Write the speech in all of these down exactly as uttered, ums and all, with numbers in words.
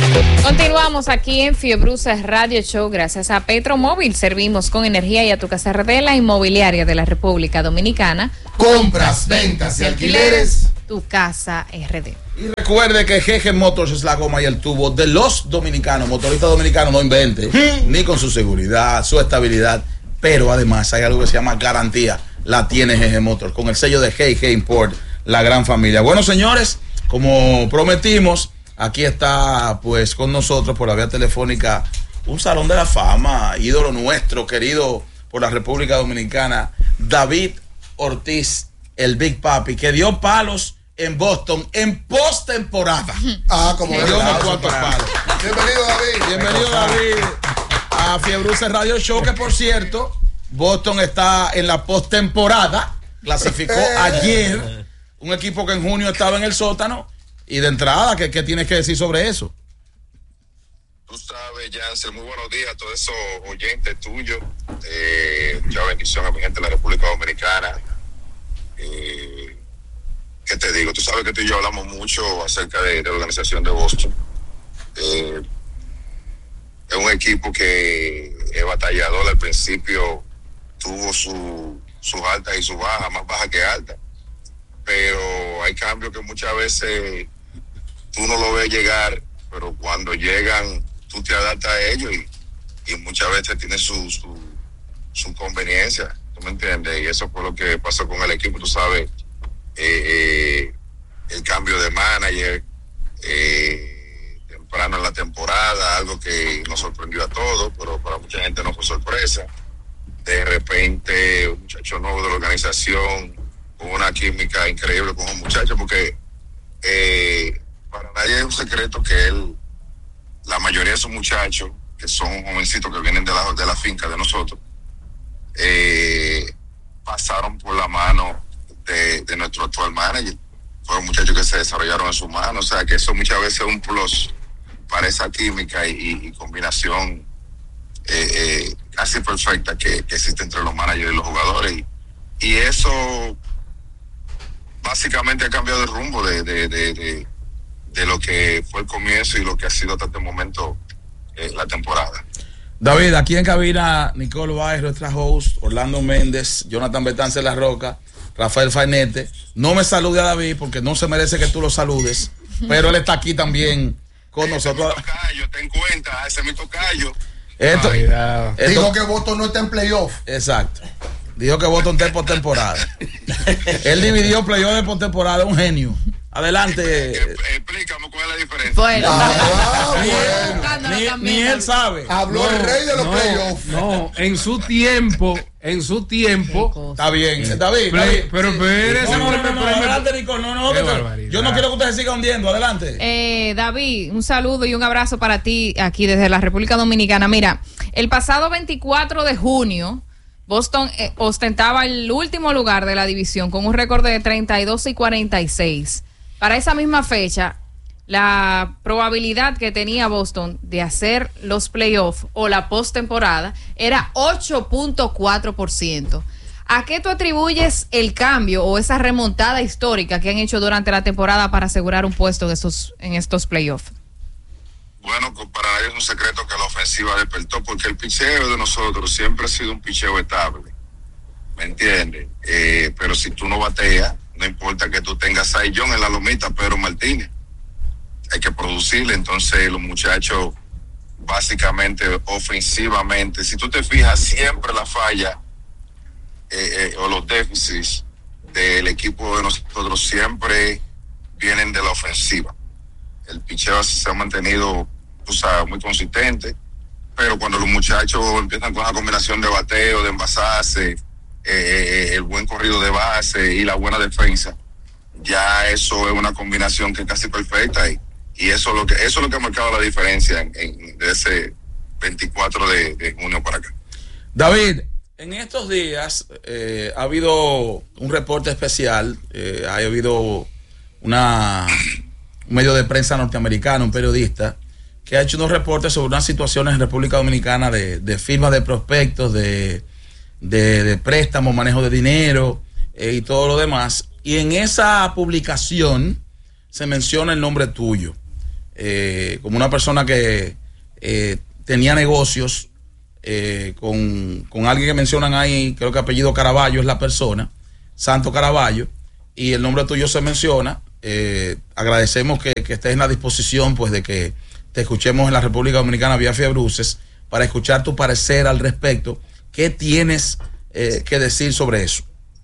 Continuamos aquí en Fiebruza Radio Show gracias a Petromóvil. Servimos con energía y a tu casa R D, la inmobiliaria de la República Dominicana. Compras, ventas y alquileres. Tu casa R D. Y recuerde que G G Motors es la goma y el tubo de los dominicanos. Motoristas dominicanos, no invente, ni con su seguridad, su estabilidad. Pero además hay algo que se llama garantía. La tiene G G Motors con el sello de G G Import, la gran familia. Bueno, señores, como prometimos, aquí está pues con nosotros por la vía telefónica un salón de la fama, ídolo nuestro, querido por la República Dominicana, David Ortiz, el Big Papi, que dio palos en Boston en postemporada. Ah, como dio unos cuantos palos. Bienvenido, David. Bienvenido, David, a Fiebruza Radio Show, que por cierto, Boston está en la postemporada, clasificó ayer, un equipo que en junio estaba en el sótano. Y de entrada, ¿qué, qué tienes que decir sobre eso? Tú sabes, Jansen, muy buenos días a todos esos oyentes tuyos. Eh, mucha bendición a mi gente de la República Dominicana. Eh, ¿Qué te digo? Tú sabes que tú y yo hablamos mucho acerca de, de la organización de Boston. Eh, es un equipo que es batallador. Al principio tuvo su, sus altas y sus bajas, más bajas que altas. Pero hay cambios que muchas veces tú no lo ves llegar, pero cuando llegan, tú te adaptas a ellos y, y muchas veces tiene su, su, su conveniencia, ¿tú me entiendes? Y eso fue lo que pasó con el equipo, tú sabes, eh, eh, el cambio de manager, eh, temprano en la temporada, algo que nos sorprendió a todos, pero para mucha gente no fue sorpresa. De repente, un muchacho nuevo de la organización, con una química increíble con un muchacho, porque eh, para nadie es un secreto que él, la mayoría de esos muchachos, que son jovencitos que vienen de la, de la finca de nosotros, eh, pasaron por la mano de, de nuestro actual manager. Fueron muchachos que se desarrollaron en su mano, o sea que eso muchas veces es un plus para esa química y, y, y combinación eh, eh, casi perfecta que, que existe entre los managers y los jugadores. Y, y eso básicamente ha cambiado el rumbo de, de, de, de, de lo que fue el comienzo y lo que ha sido hasta este momento eh, la temporada. David, aquí en cabina, Nicole Baez, nuestra host, Orlando Méndez, Jonathan Betance La Roca, Rafael Fainete. No me salude a David porque no se merece que tú lo saludes, pero él está aquí también con ese nosotros. Es mi tocayo, ten cuenta, ese es mi tocayo. Esto, Ay, esto, dijo que Boston no está en playoff. Exacto. Dijo que Boston está en postemporada. Él dividió playoff de postemporada, un genio. Adelante. Explícame cuál es la diferencia. Bueno, Ah, ni, bueno. ni, ni él sabe. Habló No, el rey de los no, playoffs. No, en su tiempo, en su tiempo. Está bien, David. Pero, David. pero espérese, No, no, no, espérese, no, espérese. adelante, Nicole. No, no, Qué que te- barbaridad. yo no quiero que usted se siga hundiendo. Adelante. Eh, David, un saludo y un abrazo para ti aquí desde la República Dominicana. Mira, el pasado veinticuatro de junio, Boston eh, ostentaba el último lugar de la división con un récord de treinta y dos y cuarenta y seis. Para esa misma fecha, la probabilidad que tenía Boston de hacer los playoffs o la postemporada era ocho punto cuatro por ciento. ¿A qué tú atribuyes el cambio o esa remontada histórica que han hecho durante la temporada para asegurar un puesto de estos, en estos playoffs? Bueno, para nadie es un secreto que la ofensiva despertó, porque el picheo de nosotros siempre ha sido un picheo estable, ¿me entiendes? Eh, pero si tú no bateas, no importa que tú tengas a John en la lomita, Pedro Martínez, hay que producirle. Entonces los muchachos básicamente ofensivamente, si tú te fijas, siempre la falla eh, eh, o los déficits del equipo de nosotros siempre vienen de la ofensiva. El picheo se ha mantenido, o sea, muy consistente, pero cuando los muchachos empiezan con una combinación de bateo, de envasarse, eh, el buen corrido de base y la buena defensa, ya eso es una combinación que es casi perfecta y, y eso es lo que eso es lo que ha marcado la diferencia en, en, de ese veinticuatro de, de junio para acá. David, en estos días eh, ha habido un reporte especial, eh, ha habido una un medio de prensa norteamericano, un periodista, que ha hecho unos reportes sobre unas situaciones en República Dominicana de, de firmas de prospectos, de, de, de préstamos, manejo de dinero eh, y todo lo demás. Y en esa publicación se menciona el nombre tuyo. eh, como una persona que eh, tenía negocios eh, con, con alguien que mencionan ahí, creo que apellido Caraballo es la persona, Santo Caraballo, y el nombre tuyo se menciona. Eh, agradecemos que, que estés en la disposición pues de que te escuchemos en la República Dominicana vía Fiebruces para escuchar tu parecer al respecto. ¿Qué tienes eh, que decir sobre eso?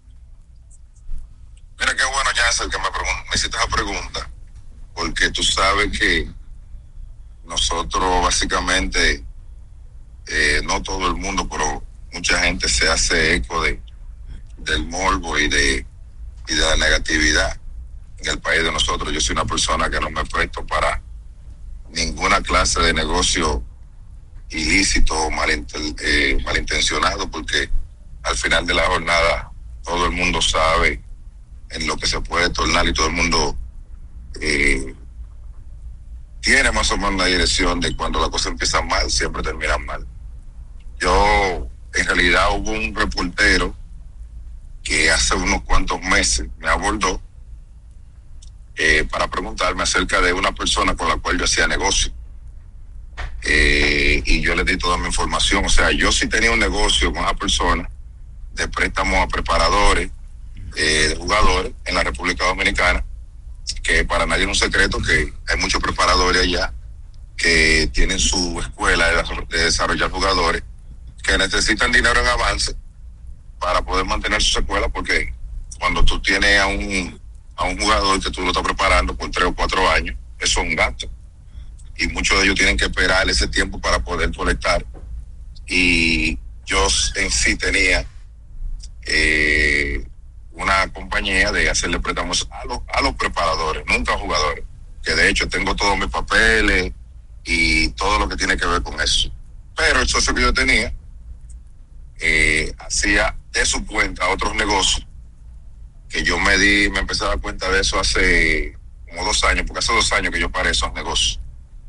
Mira qué bueno, Jansen, que me, pregun- me hiciste esa pregunta, porque tú sabes que nosotros básicamente, eh, no todo el mundo, pero mucha gente se hace eco de del morbo y de, y de la negatividad en el país de nosotros. Yo soy una persona que no me presto para ninguna clase de negocio ilícito o malinten, eh, malintencionado, porque al final de la jornada todo el mundo sabe en lo que se puede tornar y todo el mundo eh, tiene más o menos la dirección de cuando la cosa empieza mal, siempre termina mal. Yo, en realidad, hubo un reportero que hace unos cuantos meses me abordó eh, para preguntarme acerca de una persona con la cual yo hacía negocio. Eh, y yo le di toda mi información. O sea, yo sí tenía un negocio con esa persona de préstamos a preparadores, eh, de jugadores en la República Dominicana, que para nadie es un secreto que hay muchos preparadores allá que tienen su escuela de, de desarrollar jugadores que necesitan dinero en avance para poder mantener su escuela, porque cuando tú tienes a un a un jugador que tú lo estás preparando por tres o cuatro años, eso es un gasto. Y muchos de ellos tienen que esperar ese tiempo para poder colectar. Y yo en sí tenía eh, una compañía de hacerle préstamos a los, a los preparadores, nunca a jugadores, que de hecho tengo todos mis papeles y todo lo que tiene que ver con eso. Pero el socio que yo tenía eh, hacía de su cuenta otros negocios, que yo me di, me empecé a dar cuenta de eso hace como dos años, porque hace dos años que yo paré esos negocios.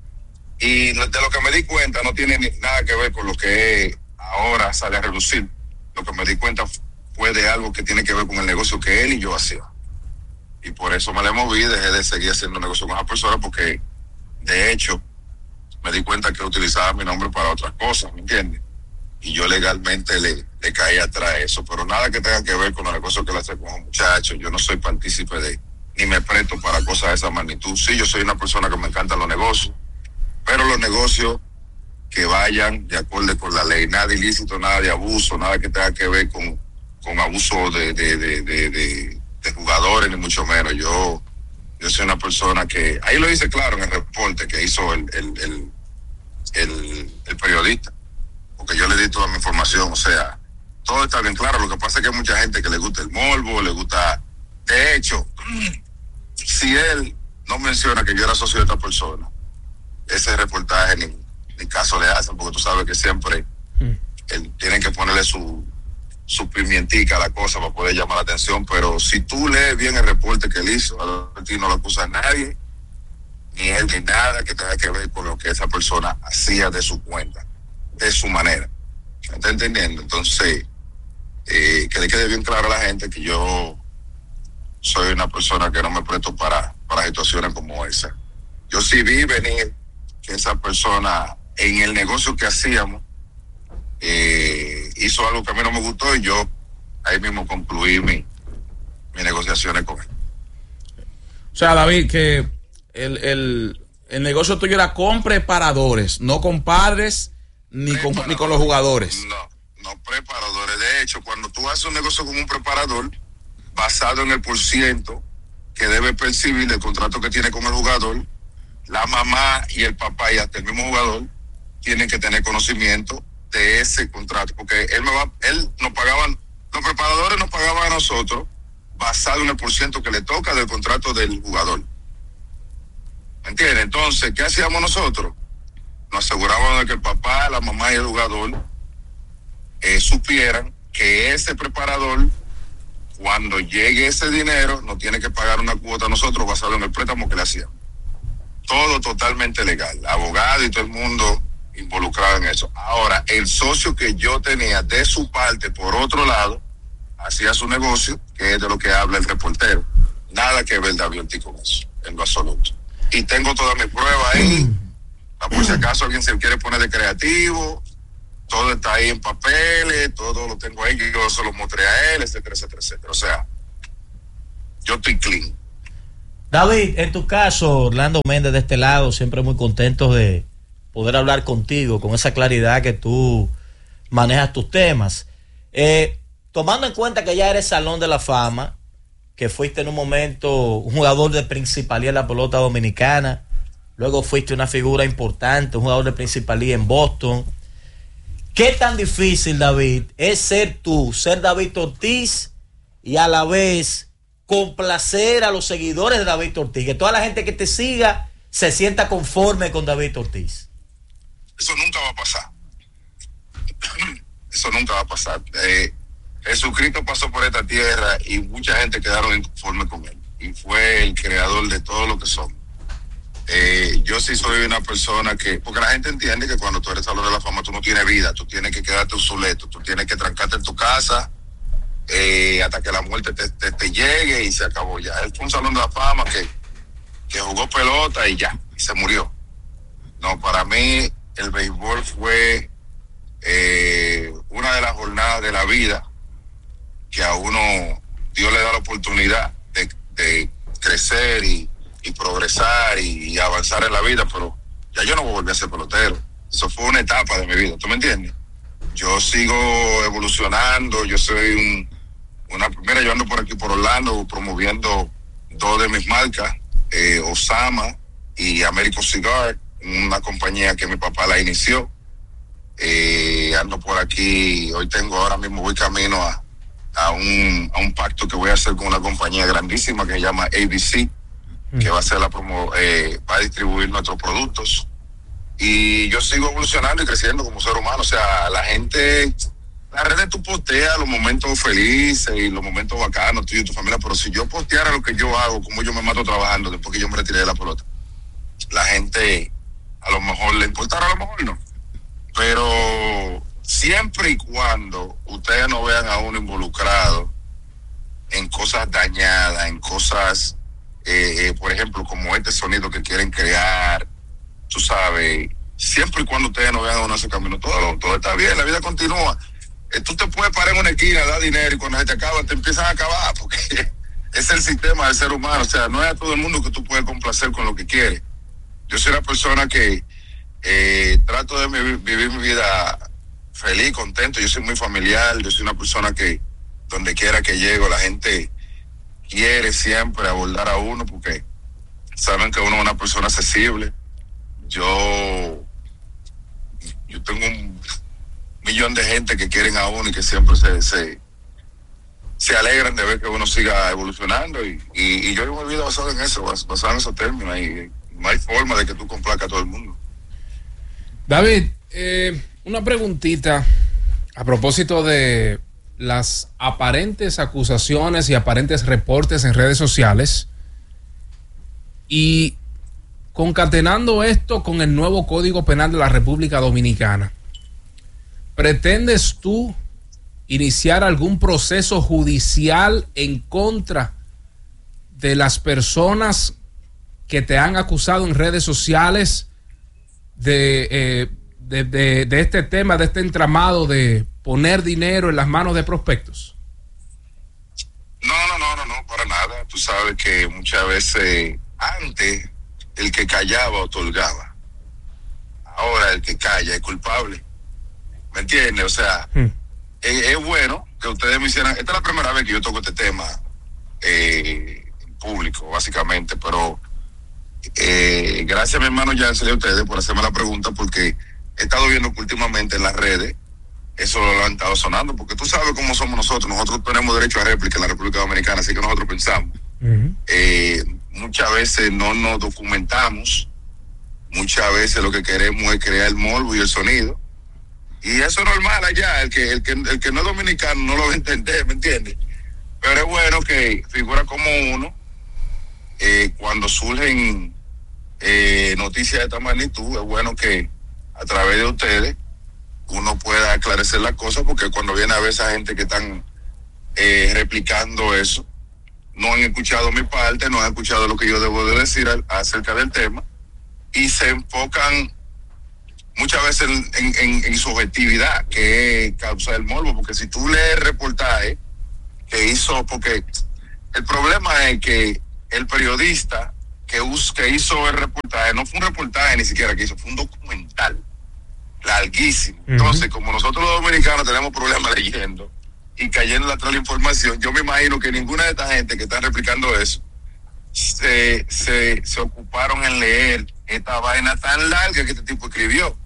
Y de lo que me di cuenta no tiene ni nada que ver con lo que ahora sale a relucir. Lo que me di cuenta fue de algo que tiene que ver con el negocio que él y yo hacía. Y por eso me le moví, dejé de seguir haciendo negocio con esa persona, porque de hecho me di cuenta que utilizaba mi nombre para otras cosas, ¿me entiendes? Y yo legalmente le, le caí atrás de eso, pero nada que tenga que ver con los negocios que le hace con los muchachos. Yo no soy partícipe de, ni me presto para cosas de esa magnitud. Sí, yo soy una persona que me encantan los negocios, pero los negocios que vayan de acuerdo con la ley, nada ilícito, nada de abuso, nada que tenga que ver con, con abuso de, de, de, de, de, de jugadores, ni mucho menos. Yo, yo soy una persona que, ahí lo dice claro en el reporte que hizo el, el, el, el, el periodista, porque yo le di toda mi información. O sea, todo está bien claro. Lo que pasa es que hay mucha gente que le gusta el morbo, le gusta. De hecho, si él no menciona que yo era socio de esta persona, ese reportaje ni, ni caso le hacen, porque tú sabes que siempre mm. él, tienen que ponerle su, su pimientica a la cosa para poder llamar la atención. Pero si tú lees bien el reporte que él hizo, a ti no lo acusa a nadie, ni él ni nada que tenga que ver con lo que esa persona hacía de su cuenta, de su manera. ¿Me está entendiendo? Entonces, eh, que le quede bien claro a la gente que yo soy una persona que no me presto para, para situaciones como esa. Yo sí vi venir que esa persona en el negocio que hacíamos eh, hizo algo que a mí no me gustó, y yo ahí mismo concluí mi, mis negociaciones con él. O sea, David, que el, el, el negocio tuyo era con preparadores, no con padres ni con, ni con los jugadores. No, no preparadores. De hecho, cuando tú haces un negocio con un preparador basado en el porciento que debe percibir del contrato que tiene con el jugador, la mamá y el papá y hasta el mismo jugador tienen que tener conocimiento de ese contrato, porque él me va, él nos pagaban, los preparadores nos pagaban a nosotros basado en el porciento que le toca del contrato del jugador. ¿Me entiendes? Entonces, ¿qué hacíamos nosotros? Nos asegurábamos de que el papá, la mamá y el jugador eh, supieran que ese preparador, cuando llegue ese dinero, nos tiene que pagar una cuota a nosotros basado en el préstamo que le hacíamos. Todo totalmente legal, abogado y todo el mundo involucrado en eso. Ahora, el socio que yo tenía de su parte, por otro lado, hacía su negocio, que es de lo que habla el reportero. Nada que ver, David Ortiz, con eso, en lo absoluto. y tengo todas mis pruebas ahí. Por si acaso alguien se quiere poner de creativo, todo está ahí en papeles, todo lo tengo ahí, que yo se lo mostré a él, etcétera, etcétera, etcétera. O sea, yo estoy clean. David, en tu caso, Orlando Méndez de este lado, siempre muy contentos de poder hablar contigo con esa claridad que tú manejas tus temas. Eh, tomando en cuenta que ya eres Salón de la Fama, que fuiste en un momento un jugador de principalía en la pelota dominicana, luego fuiste una figura importante, un jugador de principalía en Boston. ¿Qué tan difícil, David, es ser tú, ser David Ortiz y a la vez complacer a los seguidores de David Ortiz, que toda la gente que te siga se sienta conforme con David Ortiz? Eso nunca va a pasar. Eso nunca va a pasar. Eh, Jesucristo pasó por esta tierra y mucha gente quedaron inconforme con él. Y fue el creador de todo lo que somos. Eh, yo sí soy una persona que, porque la gente entiende que cuando tú eres Salón de la Fama tú no tienes vida, tú tienes que quedarte obsoleto, tú tienes que trancarte en tu casa eh, hasta que la muerte te, te, te llegue y se acabó ya. Él fue un Salón de la Fama que, que jugó pelota y ya, y se murió. No, para mí el béisbol fue eh, una de las jornadas de la vida que a uno Dios le da la oportunidad de, de crecer y, y progresar y, y avanzar en la vida, pero ya yo no voy a volver a ser pelotero. Eso fue una etapa de mi vida, ¿tú me entiendes? Yo sigo evolucionando, yo soy un, una, mira, yo ando por aquí por Orlando promoviendo dos de mis marcas, eh, Osama y American Cigar, una compañía que mi papá la inició. Eh, ando por aquí, hoy tengo ahora mismo, voy camino a A un, a un pacto que voy a hacer con una compañía grandísima que se llama A B C, mm. que va a ser la promo, eh, va a distribuir nuestros productos. Y yo sigo evolucionando y creciendo como ser humano. O sea, la gente, las redes tú posteas los momentos felices y los momentos bacanos tú y tu familia, pero si yo posteara lo que yo hago, como yo me mato trabajando después que yo me retiré de la pelota, la gente a lo mejor le importará, a lo mejor no. Pero siempre y cuando ustedes no vean a uno involucrado en cosas dañadas, en cosas, eh, eh, por ejemplo, como este sonido que quieren crear, tú sabes, siempre y cuando ustedes no vean a uno en ese camino, todo, todo está bien, la vida continúa. Eh, tú te puedes parar en una esquina, dar dinero y cuando se te acaba, te empiezan a acabar, porque es el sistema del ser humano. O sea, no es a todo el mundo que tú puedes complacer con lo que quieres. Yo soy una persona que eh, trato de mi, vivir mi vida feliz, contento. Yo soy muy familiar, yo soy una persona que donde quiera que llego la gente quiere siempre abordar a uno porque saben que uno es una persona accesible. Yo yo tengo un millón de gente que quieren a uno y que siempre se se, se alegran de ver que uno siga evolucionando y, y, y yo vivo mi vida basado en eso, basado en esos términos y no hay forma de que tú complazcas a todo el mundo. David, eh, una preguntita a propósito de las aparentes acusaciones y aparentes reportes en redes sociales y concatenando esto con el nuevo Código Penal de la República Dominicana. ¿Pretendes tú iniciar algún proceso judicial en contra de las personas que te han acusado en redes sociales de... Eh, De, de, de este tema, de este entramado de poner dinero en las manos de prospectos? No, no, no, no, no, para nada. Tú sabes que muchas veces antes el que callaba otorgaba. Ahora el que calla es culpable. ¿Me entiendes? O sea, hmm. es, es bueno que ustedes me hicieran... Esta es la primera vez que yo toco este tema eh, en público, básicamente, pero eh, gracias a mi hermano Jansen y a ustedes por hacerme la pregunta, porque he estado viendo que últimamente en las redes eso lo han estado sonando, porque tú sabes cómo somos nosotros. Nosotros tenemos derecho a réplica en la República Dominicana, así que nosotros pensamos. Uh-huh. Eh, muchas veces no nos documentamos, muchas veces lo que queremos es crear el morbo y el sonido. Y eso es normal allá, el que, el que, el que no es dominicano no lo va a entender, ¿me entiendes? Pero es bueno que figura como uno, eh, cuando surgen eh, noticias de esta magnitud, es bueno que a través de ustedes uno pueda aclarecer las cosas, porque cuando viene a ver esa gente que están eh, replicando eso, no han escuchado mi parte, no han escuchado lo que yo debo de decir al, acerca del tema, y se enfocan muchas veces en, en, en, en su objetividad, que causa el morbo, porque si tú lees el reportaje que hizo, porque el problema es que el periodista que, us, que hizo el reportaje, no fue un reportaje ni siquiera que hizo, fue un documental larguísimo. Uh-huh. Entonces, como nosotros los dominicanos tenemos problemas leyendo y cayendo atrás de la información, yo me imagino que ninguna de esta gente que está replicando eso se, se, se ocuparon en leer esta vaina tan larga que este tipo escribió.